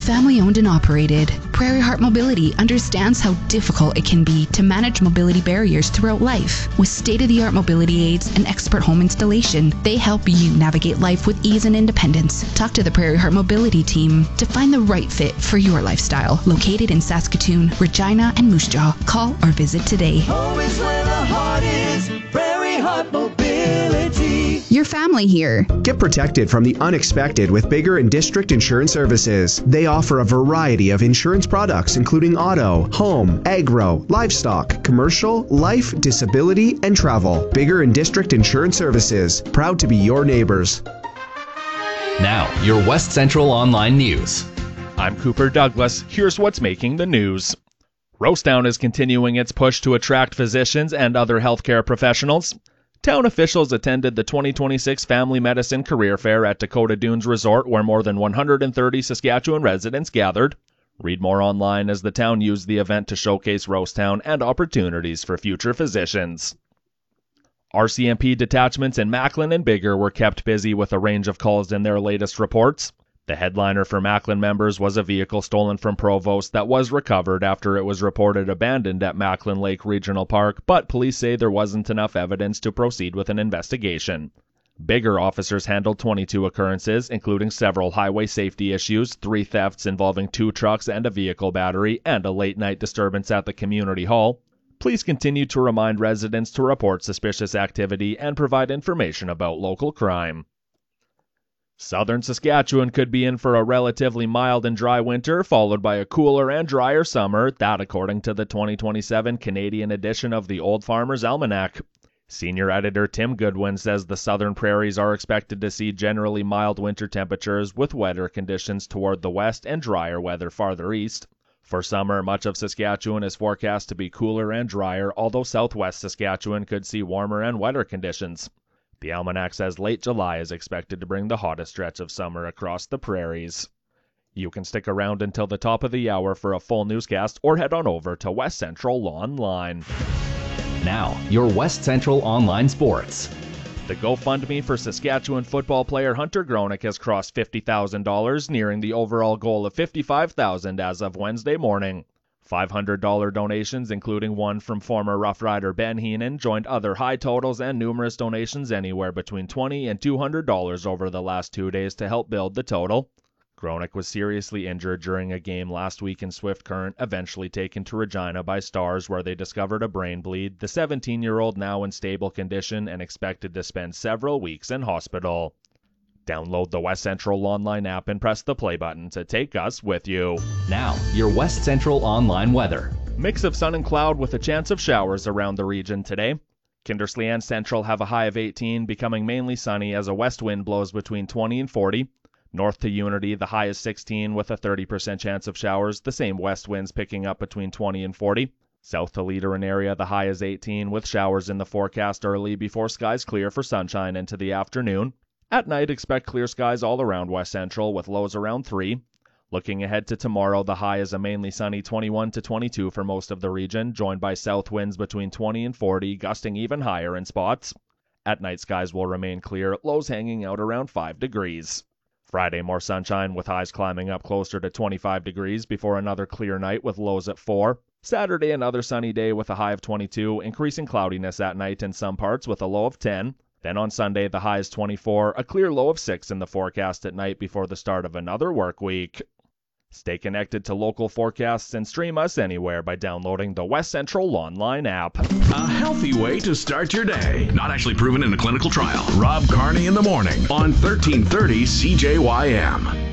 Family owned and operated, Prairie Heart Mobility understands how difficult it can be to manage mobility barriers throughout life. With state-of-the-art mobility aids and expert home installation, they help you navigate life with ease and independence. Talk to the Prairie Heart Mobility team to find the right fit for your lifestyle. Located in Saskatoon, Regina, and Moose Jaw. Call or visit today. Home is where the heart is. Prairie Heart Mobility. Your family here. Get protected from the unexpected with Bigger and District Insurance Services. They offer a variety of insurance products including auto, home, agro, livestock, commercial, life, disability, and travel. Bigger and District Insurance Services. Proud to be your neighbors. Now, your West Central Online News. I'm Cooper Douglas. Here's what's making the news. Rosetown is continuing its push to attract physicians and other healthcare professionals. Town officials attended the 2026 Family Medicine Career Fair at Dakota Dunes Resort, where more than 130 Saskatchewan residents gathered. Read more online as the town used the event to showcase Rosetown and opportunities for future physicians. RCMP detachments in Macklin and Bigger were kept busy with a range of calls in their latest reports. The headliner for Macklin members was a vehicle stolen from Provost that was recovered after it was reported abandoned at Macklin Lake Regional Park, but police say there wasn't enough evidence to proceed with an investigation. Bigger officers handled 22 occurrences, including several highway safety issues, 3 thefts involving 2 trucks and a vehicle battery, and a late-night disturbance at the community hall. Please continue to remind residents to report suspicious activity and provide information about local crime. Southern Saskatchewan could be in for a relatively mild and dry winter, followed by a cooler and drier summer, that according to the 2027 Canadian edition of the Old Farmer's Almanac. Senior editor Tim Goodwin says the southern prairies are expected to see generally mild winter temperatures with wetter conditions toward the west and drier weather farther east. For summer, much of Saskatchewan is forecast to be cooler and drier, although southwest Saskatchewan could see warmer and wetter conditions. The almanac says late July is expected to bring the hottest stretch of summer across the prairies. You can stick around until the top of the hour for a full newscast or head on over to West Central Online. Now, your West Central Online Sports. The GoFundMe for Saskatchewan football player Hunter Gronick has crossed $50,000, nearing the overall goal of $55,000 as of Wednesday morning. $500 donations, including one from former Rough Rider Ben Heenan, joined other high totals and numerous donations anywhere between $20 and $200 over the last 2 days to help build the total. Gronick was seriously injured during a game last week in Swift Current, eventually taken to Regina by Stars where they discovered a brain bleed. The 17-year-old now in stable condition and expected to spend several weeks in hospital. Download the West Central Online app and press the play button to take us with you. Now, your West Central Online weather. Mix of sun and cloud with a chance of showers around the region today. Kindersley and Central have a high of 18, becoming mainly sunny as a west wind blows between 20 and 40. North to Unity, the high is 16 with a 30% chance of showers, the same west winds picking up between 20 and 40. South to Leader and area, the high is 18 with showers in the forecast early before skies clear for sunshine into the afternoon. At night, expect clear skies all around West Central with lows around 3. Looking ahead to tomorrow, the high is a mainly sunny 21 to 22 for most of the region, joined by south winds between 20 and 40, gusting even higher in spots. At night, skies will remain clear, lows hanging out around 5 degrees. Friday, more sunshine with highs climbing up closer to 25 degrees before another clear night with lows at 4. Saturday, another sunny day with a high of 22, increasing cloudiness at night in some parts with a low of 10. Then on Sunday, the high is 24, a clear low of 6 in the forecast at night before the start of another work week. Stay connected to local forecasts and stream us anywhere by downloading the West Central Online app. A healthy way to start your day. Not actually proven in a clinical trial. Rob Carney in the morning on 1330 CJYM.